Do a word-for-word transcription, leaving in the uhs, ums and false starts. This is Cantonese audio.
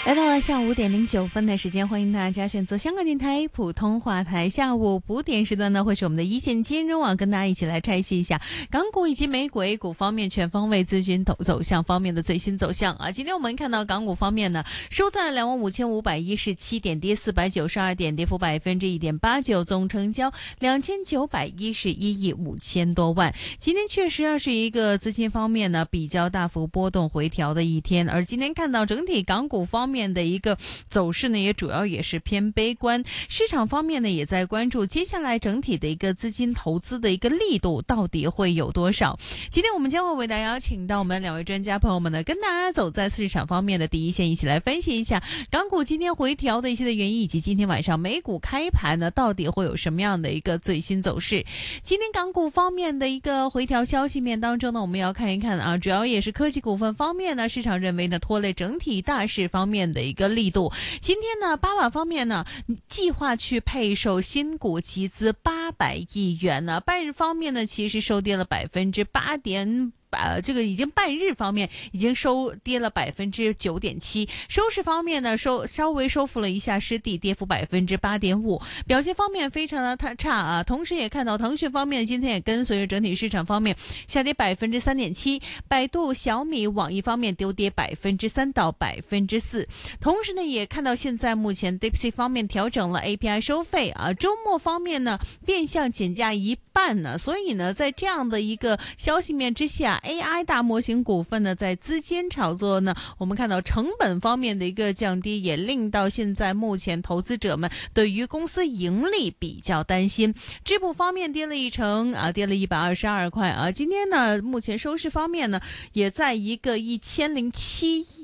来到了下午五点零九分的时间，欢迎大家选择香港电台普通话台。下午五点时段呢，会是我们的一线金融网，跟大家一起来拆析一下港股以及美股 A 股方面全方位资金走走向方面的最新走向啊。今天我们看到港股方面呢，收在两万五千五百一十七点，跌四百九十二点，跌幅百分之一点八九，总成交两千九百一十一亿五千多万。今天确实啊是一个资金方面呢比较大幅波动回调的一天，而今天看到整体港股方面面的一个走势呢，也主要也是偏悲观。市场方面呢，也在关注接下来整体的一个资金投资的一个力度到底会有多少。今天我们将会为大家邀请到我们两位专家朋友们呢，跟大家走在市场方面的第一线，一起来分析一下港股今天回调的一些的原因，以及今天晚上美股开盘呢，到底会有什么样的一个最新走势。今天港股方面的一个回调消息面当中呢，我们要看一看啊，主要也是科技股份方面呢，市场认为呢拖累整体大势方面的一个力度。今天呢，八马方面呢，计划去配售新股集资八百亿元呢，半日方面呢，其实收跌了百分之八点。呃，这个已经半日方面已经收跌了百分之九点七，收市方面呢收稍微收复了一下失地，跌幅百分之八点五，表现方面非常的差啊。同时也看到腾讯方面今天也跟随着整体市场方面下跌百分之三点七，百度、小米、网易方面丢跌百分之三到百分之四。同时呢，也看到现在目前 DeepSeek 方面调整了 A P I 收费啊，周末方面呢变相减价一半呢，所以呢，在这样的一个消息面之下。A I 大模型股份呢，在资金炒作呢，我们看到成本方面的一个降低，也令到现在目前投资者们对于公司盈利比较担心。支付方面跌了一成啊，跌了一百二十二块啊。今天呢，目前收市方面呢，也在一个一千零七